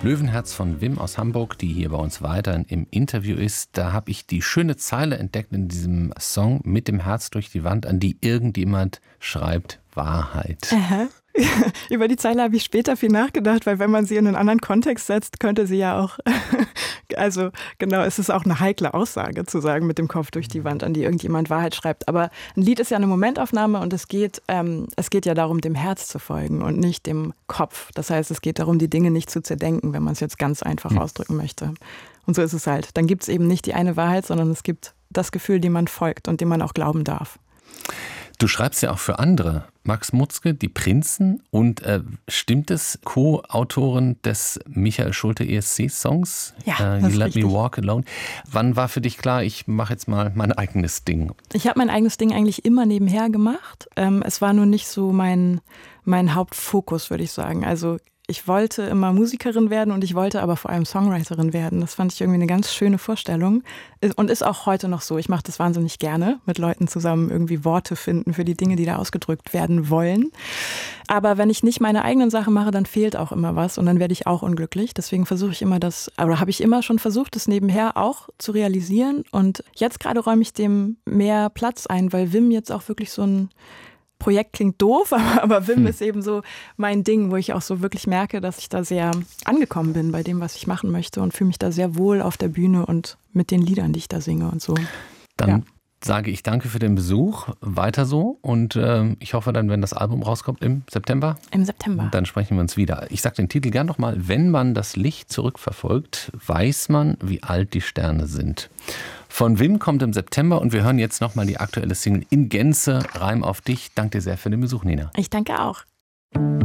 Löwenherz von Wim aus Hamburg, die hier bei uns weiterhin im Interview ist. Da habe ich die schöne Zeile entdeckt in diesem Song Mit dem Herz durch die Wand, an die irgendjemand schreibt Wahrheit. Aha. Über die Zeile habe ich später viel nachgedacht, weil wenn man sie in einen anderen Kontext setzt, könnte sie ja auch, also genau, es ist auch eine heikle Aussage zu sagen, mit dem Kopf durch die Wand, an die irgendjemand Wahrheit schreibt. Aber ein Lied ist ja eine Momentaufnahme und es geht ja darum, dem Herz zu folgen und nicht dem Kopf. Das heißt, es geht darum, die Dinge nicht zu zerdenken, wenn man es jetzt ganz einfach ausdrücken möchte. Und so ist es halt. Dann gibt es eben nicht die eine Wahrheit, sondern es gibt das Gefühl, dem man folgt und dem man auch glauben darf. Du schreibst ja auch für andere. Max Mutzke, Die Prinzen und stimmt es, Co-Autorin des Michael Schulte ESC-Songs? Ja, You Let Me Walk Alone. Wann war für dich klar, ich mache jetzt mal mein eigenes Ding? Ich habe mein eigenes Ding eigentlich immer nebenher gemacht. Es war nur nicht so mein Hauptfokus, würde ich sagen. Also ich wollte immer Musikerin werden und ich wollte aber vor allem Songwriterin werden. Das fand ich irgendwie eine ganz schöne Vorstellung und ist auch heute noch so. Ich mache das wahnsinnig gerne, mit Leuten zusammen irgendwie Worte finden für die Dinge, die da ausgedrückt werden wollen. Aber wenn ich nicht meine eigenen Sachen mache, dann fehlt auch immer was und dann werde ich auch unglücklich. Deswegen versuche ich immer habe ich immer schon versucht, das nebenher auch zu realisieren. Und jetzt gerade räume ich dem mehr Platz ein, weil Wim jetzt auch wirklich so ein Projekt klingt doof, aber Wim ist eben so mein Ding, wo ich auch so wirklich merke, dass ich da sehr angekommen bin bei dem, was ich machen möchte und fühle mich da sehr wohl auf der Bühne und mit den Liedern, die ich da singe und so. Dann sage ich danke für den Besuch, weiter so und ich hoffe dann, wenn das Album rauskommt im September. Im September. Dann sprechen wir uns wieder. Ich sage den Titel gern nochmal. Wenn man das Licht zurückverfolgt, weiß man, wie alt die Sterne sind. Von Wim kommt im September und wir hören jetzt nochmal die aktuelle Single in Gänze, Reim auf dich. Danke dir sehr für den Besuch, Nina. Ich danke auch.